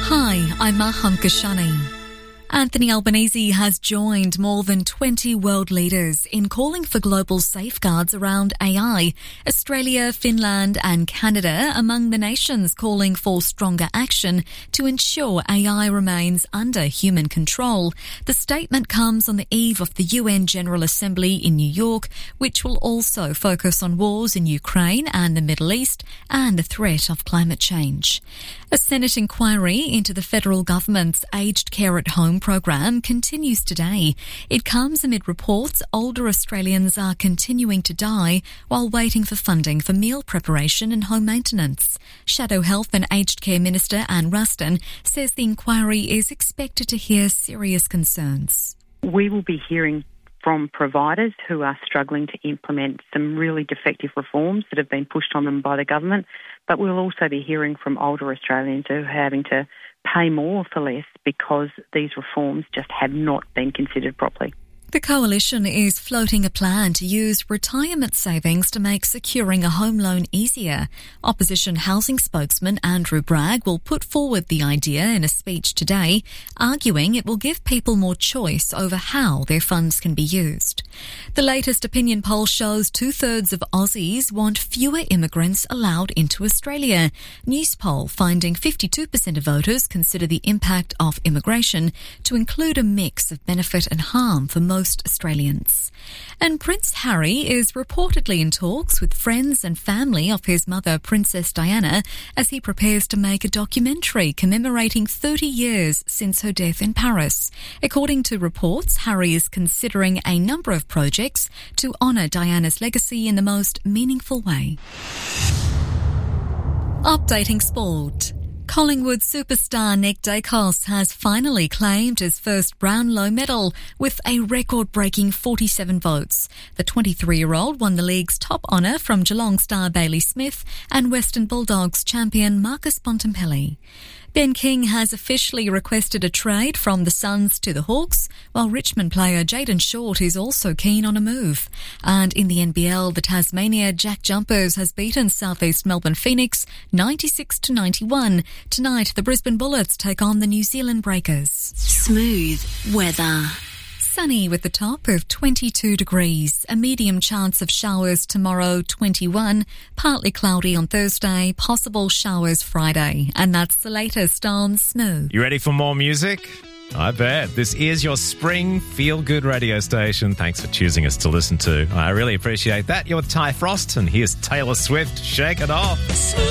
Hi, I'm Maham Kashani. Anthony Albanese has joined more than 20 world leaders in calling for global safeguards around AI. Australia, Finland and Canada among the nations calling for stronger action to ensure AI remains under human control. The statement comes on the eve of the UN General Assembly in New York, which will also focus on wars in Ukraine and the Middle East and the threat of climate change. A Senate inquiry into the federal government's aged care at home program continues today. It comes amid reports older Australians are continuing to die while waiting for funding for meal preparation and home maintenance. Shadow Health and Aged Care Minister Anne Ruston says the inquiry is expected to hear serious concerns. We will be hearing from providers who are struggling to implement some really defective reforms that have been pushed on them by the government, but we'll also be hearing from older Australians who are having to pay more for less because these reforms just have not been considered properly. The Coalition is floating a plan to use retirement savings to make securing a home loan easier. Opposition housing spokesman Andrew Bragg will put forward the idea in a speech today, arguing it will give people more choice over how their funds can be used. The latest opinion poll shows 2/3 of Aussies want fewer immigrants allowed into Australia. Newspoll finding 52% of voters consider the impact of immigration to include a mix of benefit and harm for most Australians. And Prince Harry is reportedly in talks with friends and family of his mother, Princess Diana, as he prepares to make a documentary commemorating 30 years since her death in Paris. According to reports, Harry is considering a number of projects to honour Diana's legacy in the most meaningful way. Updating sport. Collingwood superstar Nick Dacos has finally claimed his first Brownlow medal with a record-breaking 47 votes. The 23-year-old won the league's top honour from Geelong star Bailey Smith and Western Bulldogs champion Marcus Bontempelli. Ben King has officially requested a trade from the Suns to the Hawks, while Richmond player Jayden Short is also keen on a move. And in the NBL, the Tasmania Jack Jumpers has beaten South East Melbourne Phoenix 96-91. Tonight, the Brisbane Bullets take on the New Zealand Breakers. Smooth weather. Sunny with the top of 22 degrees. A medium chance of showers tomorrow, 21. Partly cloudy on Thursday. Possible showers Friday. And that's the latest on Smooth. You ready for more music? I bet. This is your spring feel-good radio station. Thanks for choosing us to listen to. I really appreciate that. You're with Ty Frost, and here's Taylor Swift. Shake it off.